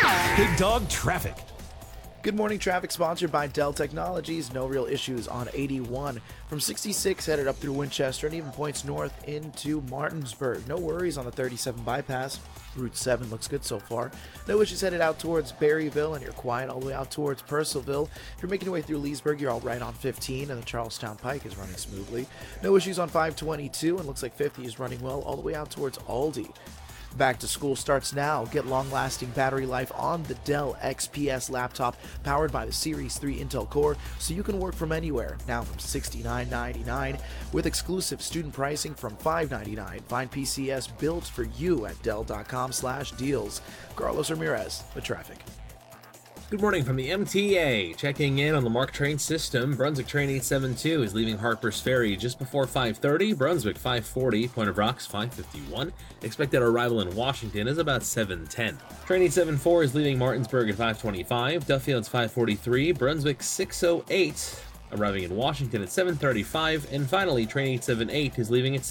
Big Dog Traffic. Good morning, traffic sponsored by Dell Technologies. No real issues on 81 from 66 headed up through Winchester and even points north into Martinsburg. No worries on the 37 bypass. Route 7 looks good so far. No issues headed out towards Berryville, and you're quiet all the way out towards Purcellville. If you're making your way through Leesburg, you're all right on 15, and the Charlestown Pike is running smoothly. No issues on 522, and looks like 50 is running well all the way out towards Aldi. Back to school starts now. Get long-lasting battery life on the Dell XPS laptop powered by the Series 3 Intel Core so you can work from anywhere. Now from $69.99 with exclusive student pricing from $5.99. Find PCS built for you at Dell.com/deals. Carlos Ramirez, the traffic. Good morning from the MTA. Checking in on the MARC train system. Brunswick train 872 is leaving Harpers Ferry just before 5:30. Brunswick 5:40. Point of Rocks 5:51. Expected arrival in Washington is about 7:10. Train 874 is leaving Martinsburg at 5:25. Duffield's 5:43. Brunswick 6:08. Arriving in Washington at 7:35. And finally, train 878 is leaving at